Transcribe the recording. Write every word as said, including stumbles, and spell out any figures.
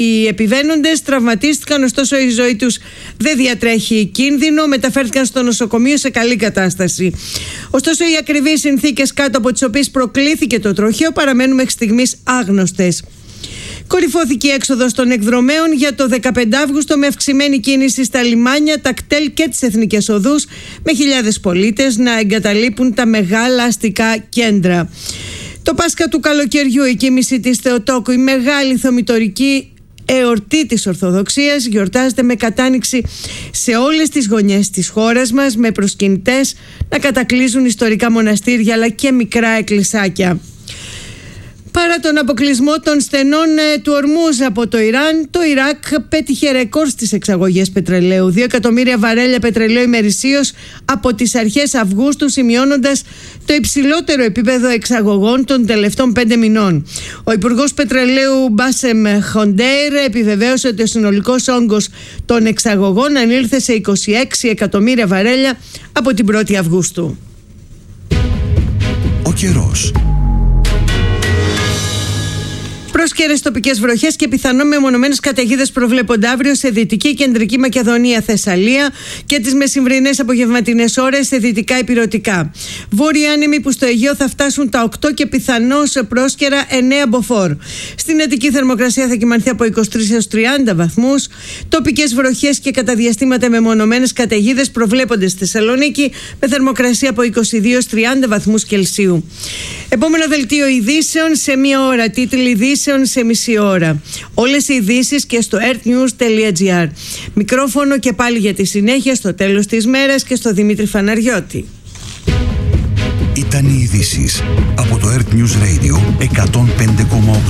Οι επιβαίνοντες τραυματίστηκαν, ωστόσο η ζωή τους δεν διατρέχει κίνδυνο, μεταφέρθηκαν στο νοσοκομείο σε καλή κατάσταση. Ωστόσο, οι ακριβείς συνθήκες κάτω από τις οποίες προκλήθηκε το τροχαίο παραμένουν μέχρι στιγμής άγνωστες. Κορυφώθηκε η έξοδος των εκδρομέων για το δεκαπέντε Αυγούστου με αυξημένη κίνηση στα λιμάνια, τα κτέλ και τις εθνικές οδούς, με χιλιάδες πολίτες να εγκαταλείπουν τα μεγάλα αστικά κέντρα. Το Πάσχα του καλοκαιριού, η κοίμηση της Θεοτόκου, η μεγάλη θωμητορική εορτή της Ορθοδοξίας, γιορτάζεται με κατάνοιξη σε όλες τις γωνιές της χώρας μας, με προσκυνητές να κατακλείζουν ιστορικά μοναστήρια αλλά και μικρά εκκλησάκια. Παρά τον αποκλεισμό των στενών ε, του Ορμούζ από το Ιράν, το Ιράκ πέτυχε ρεκόρ στις εξαγωγές πετρελαίου. Δύο εκατομμύρια βαρέλια πετρελαίου ημερησίως από τις αρχές Αυγούστου, σημειώνοντας το υψηλότερο επίπεδο εξαγωγών των τελευταίων πέντε μηνών. Ο Υπουργός Πετρελαίου Μπάσεμ Χοντέιρ επιβεβαίωσε ότι ο συνολικός όγκος των εξαγωγών ανήλθε σε είκοσι έξι εκατομμύρια βαρέλια από την πρώτη Αυγούστου. Ο καιρός. Πρόσκαιρες τοπικές βροχές και πιθανόν μεμονωμένες καταιγίδες προβλέπονται αύριο σε Δυτική Κεντρική Μακεδονία, Θεσσαλία και τις μεσημβρινές απογευματινές ώρες σε δυτικά ηπειρωτικά. Βόρειοι άνεμοι που στο Αιγαίο θα φτάσουν τα οκτώ και πιθανώς πρόσκαιρα εννέα μποφόρ. Στην Αττική θερμοκρασία θα κυμανθεί από είκοσι τρεις έως τριάντα βαθμούς. Τοπικές βροχές και κατά διαστήματα μεμονωμένες καταιγίδες προβλέπονται στη Θεσσαλονίκη με θερμοκρασία από είκοσι δύο έως τριάντα βαθμούς Κελσίου. Επόμενο δελτίο ειδήσεων σε μία ώρα. Τίτλοι ειδήσεων σε μισή ώρα. Όλες οι ειδήσεις και στο ertnews τελεία gr. Μικρόφωνο και πάλι για τη συνέχεια στο τέλος της μέρας και στο Δημήτρη Φαναριώτη. Ήταν οι ειδήσεις από το Earth News Radio εκατόν πέντε κόμμα οκτώ.